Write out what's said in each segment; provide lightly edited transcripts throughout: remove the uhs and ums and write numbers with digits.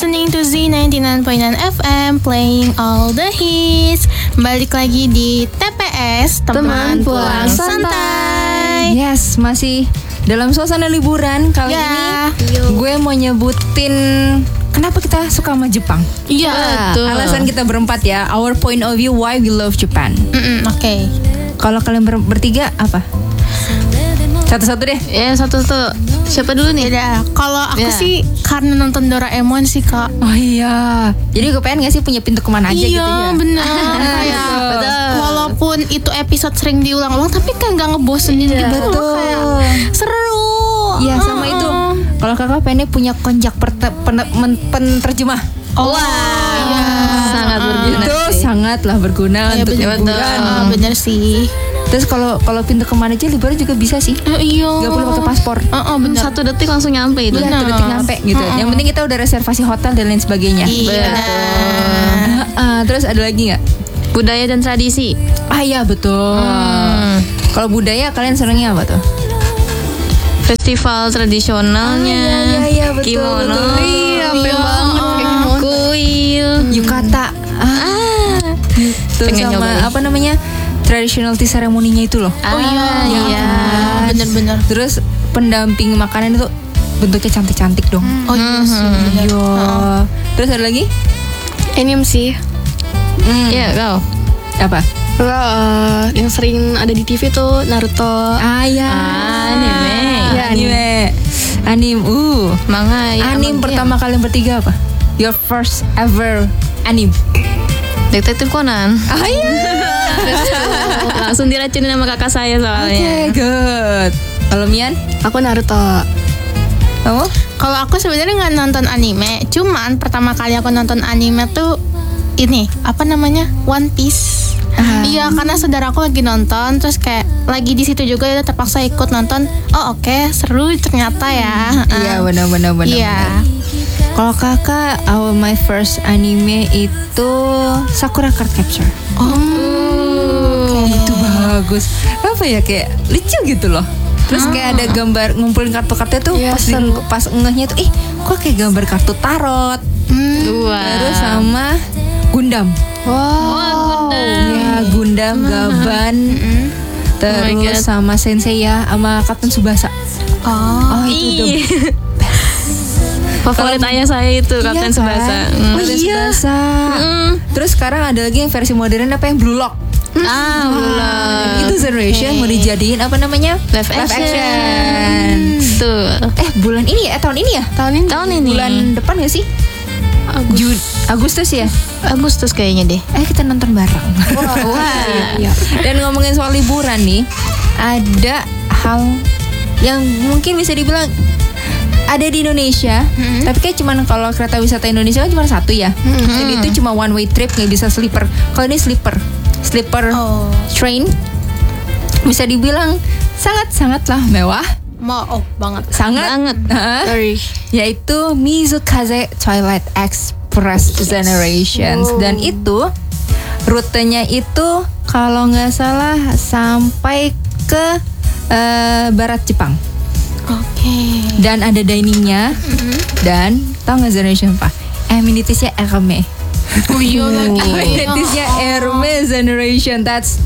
listening to Z99.9 FM, playing all the hits. Balik lagi di TPS, Teman Pulang Santai. Yes, masih dalam suasana liburan. Kali ini gue mau nyebutin kenapa kita suka sama Jepang. Iya, betul. Alasan kita berempat ya. Our point of view why we love Japan. Oke. Kalau kalian bertiga apa? Satu-satu deh. Ya satu-satu. Siapa dulu nih? Ya, kalau aku sih karena nonton Doraemon sih, Kak. Oh iya. Jadi gue pengen gak sih punya pintu kemana aja gitu ya? Iya, benar. Kayak walaupun itu episode sering diulang-ulang, tapi kan gak ngebosenin gitu. Betul. Kayak seru. Iya, sama itu. Kalau kakak pengen punya konjak penerjemah. Oh, sangat berguna. Itu sih. sangatlah berguna untuk liburan. Bener sih. Terus kalau pintu kemana aja liburan juga bisa sih. Iya. Gak perlu pakai paspor. Bener. 1 detik langsung nyampe itu. Iya, 1 detik nyampe gitu. Yang penting kita udah reservasi hotel dan lain sebagainya. Iya. Terus ada lagi nggak? Budaya dan tradisi. Iya betul. Kalau budaya kalian senengnya apa tuh? Festival tradisionalnya. Iya, betul, Kimono. betul. Iya, pengen banget kayak kimono. Kuil. Yukata. Tuh Pengen sama nyobain. apa namanya? Traditional tea ceremony-nya itu loh. Iya. Bener-bener. Terus pendamping makanan itu bentuknya cantik-cantik dong. Oh iya sih. Iya. Terus ada lagi? Anime sih. Iya, kau. Apa? Kalau yang sering ada di TV tuh Naruto. Iya. Anime. Iya, Anime. Manga ya. Anime pertama kalian bertiga apa? Your first ever anime. Detektif Conan. Iya. Langsung diracunin sama kakak saya soalnya. Oke, good. Kalau Mian? Aku Naruto. Kamu? Kalau aku sebenarnya nggak nonton anime, cuman pertama kali aku nonton anime tuh ini apa namanya One Piece. Iya, karena saudara aku lagi nonton, terus kayak lagi di situ juga ya terpaksa ikut nonton. Oh oke, seru ternyata ya. Iya, benar. Iya. Kalau kakak, my first anime itu Sakura Card Capture. Itu bagus. Apa ya, kayak lucu gitu loh. Terus kayak ada gambar ngumpulin kartu-kartunya tuh pas ngehnya tuh, kok kayak gambar kartu tarot. Terus sama Gundam. Ya, Gundam, Gaban. Terus sama Sensei ya, sama Captain Tsubasa. Itu the Favorit ayah saya itu Kapten Tsubasa. Kapten Tsubasa. Terus sekarang ada lagi yang versi modern apa yang Blue Lock. Belum. Itu Generation mau dijadiin apa namanya? Live action. Tuh. Bulan ini ya? Tahun ini ya? Tahun ini. Bulan depan gak sih? Agustus ya? Agustus kayaknya deh. Kita nonton bareng. Wah. Dan ngomongin soal liburan nih, ada hal yang mungkin bisa dibilang ada di Indonesia, tapi kayak cuman kalau kereta wisata Indonesia kan cuma satu ya. Jadi itu cuma one way trip, nggak bisa sleeper. Kalau ini sleeper train, bisa dibilang sangatlah mewah. Banget. Sangat. Yaitu Mizukaze Twilight Express Generations. Dan itu rutenya itu kalau nggak salah sampai ke barat Jepang. Oke. Dan ada diningnya. Dan tau gak Generation apa? Amenitiesnya Hermes. Oh iya lagi. Amenitiesnya Hermes Generation. That's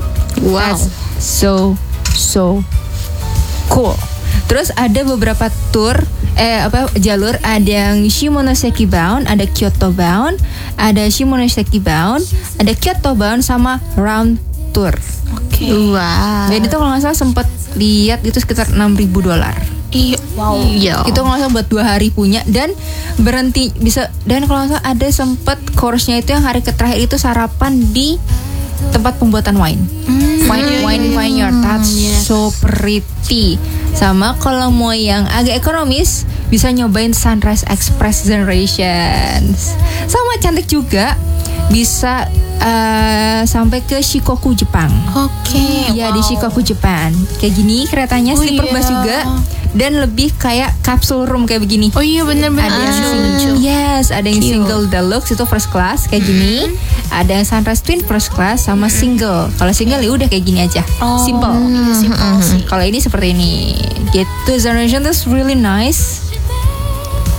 so cool. Terus ada beberapa tour jalur. Ada yang Shimonoseki bound, ada Kyoto bound, ada Shimonoseki bound, ada Kyoto bound, sama round tour. Oke. Wow. Dan itu kalau nggak salah sempat lihat itu sekitar $6,000. Iya. Wow. Itu kalau nggak salah buat 2 hari punya, dan berhenti bisa. Dan kalau nggak salah ada sempat course-nya itu yang hari terakhir itu sarapan di tempat pembuatan wine. Wine vineyard. That's so pretty. Sama kalau mau yang agak ekonomis bisa nyobain Sunrise Express Generations. Sama cantik juga. Bisa sampai ke Shikoku Jepang. Oke. Iya, di Shikoku Jepang. Kayak gini keretanya, sleeper bus juga. Dan lebih kayak capsule room kayak begini. Oh iya benar-benar. Ada yang ada yang single deluxe itu first class kayak gini. Ada yang Sunrise Twin first class sama single. Kalau single ya udah kayak gini aja. Simple. Simple sih. Kalau ini seperti ini. Gitu. Generation is really nice.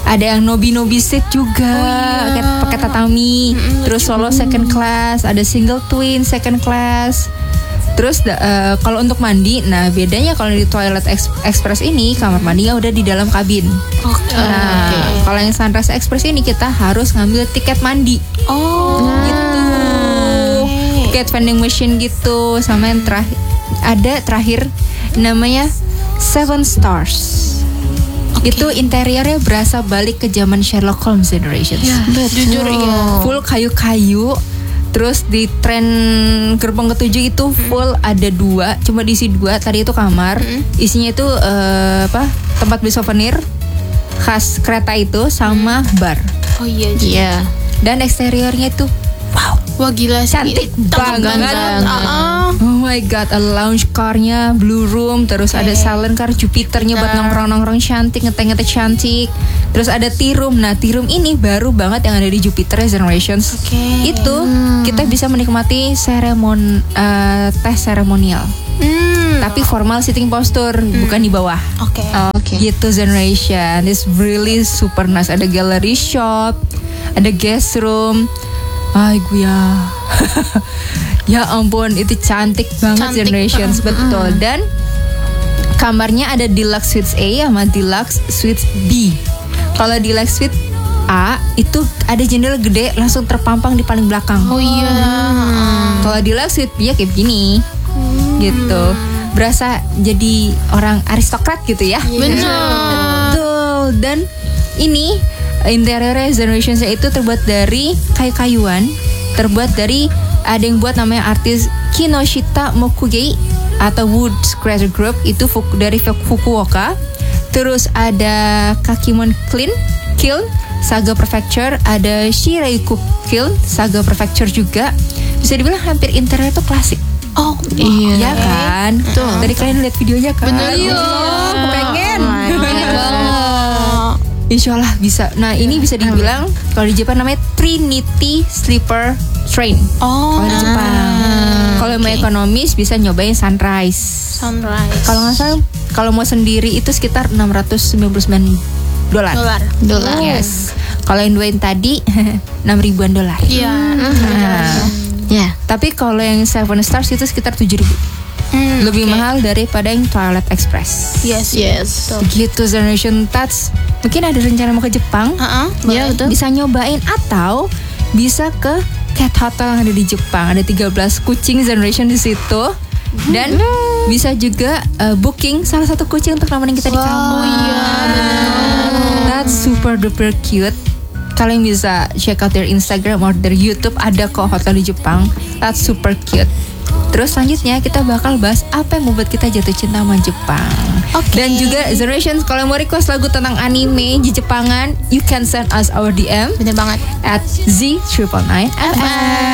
Ada yang nobi seat juga, pakai tatami. Terus solo second class, ada single twin second class. Terus kalau untuk mandi, nah bedanya kalau di Twilight Express ini kamar mandinya udah di dalam kabin. Nah, kalau yang Sunrise Express ini kita harus ngambil tiket mandi. Gitu. Tiket vending machine gitu, sama yang terakhir namanya Seven Stars. Itu interiornya berasa balik ke zaman Sherlock Holmes Generations. Jujur iya. Full kayu-kayu. Terus di tren gerbong ketujuh itu full ada 2, cuma diisi 2. Tadi itu kamar, isinya itu tempat beli souvenir khas kereta itu sama bar. Oh iya. Iya. Dan eksteriornya itu wow, Wah gila sih. cantik banget. Ah. Oh my god, ada lounge car-nya, blue room, terus ada silent car Jupiter-nya buat nongkrong-nongkrong cantik, ngeteh-ngeteh cantik. Terus ada tea room. Nah, tea room ini baru banget yang ada di Jupiter Generations. Itu kita bisa menikmati teh seremonial. Tapi formal sitting posture, bukan di bawah. Oke. Gitu Generation. It's really super nice. Ada gallery shop, ada guest room. Ay gue ya ampun, itu cantik banget. Cantik Generations, betul. Dan kamarnya ada deluxe suite A sama deluxe suite B. Kalau deluxe suite A itu ada jendela gede langsung terpampang di paling belakang. Oh iya. Kalau deluxe suite B ya kayak begini. Gitu. Berasa jadi orang aristokrat gitu ya. Benar. Betul. Dan ini interiornya Generationsnya itu terbuat dari kayu-kayuan, terbuat dari, ada yang buat namanya artis Kinoshita Mokugei atau Wood Scratcher Group, itu dari Fukuoka. Terus ada Kakimon Kiln Saga Prefecture, ada Shireiku Kiln Saga Prefecture juga. Bisa dibilang hampir interior itu klasik. Oh Iya ya kan? Tadi kalian lihat videonya kan? Bener. Iya, kepengen. Pengen banget. Insya Allah bisa. Nah ini bisa dibilang kalau di Jepang namanya Trinity Sleeper Train. Kalau di Jepang. Kalau mau ekonomis bisa nyobain Sunrise. Kalau nggak salah, kalau mau sendiri itu sekitar $699. Dolar. Yes. Kalau yang dua yang tadi $6,000. Iya. Ya. Tapi kalau yang 7 Stars itu sekitar 7.000. Lebih mahal daripada yang Twilight Express. Yes. Gitu Generation Touch. Mungkin ada rencana mau ke Jepang. Ya betul. Bisa nyobain atau bisa ke Cat Hotel yang ada di Jepang. Ada 13 kucing Generation di situ. Dan bisa juga booking salah satu kucing untuk nemenin kita di kamar. Oh iya, benar. That's super duper cute. Kalian bisa check out their Instagram or their YouTube, ada kok hotel di Jepang. That's super cute. Terus selanjutnya kita bakal bahas apa yang membuat kita jatuh cinta sama Jepang. Dan juga Generations, kalau mau request lagu tentang anime di Jepangan, you can send us our DM. Bener banget. At Z999FM.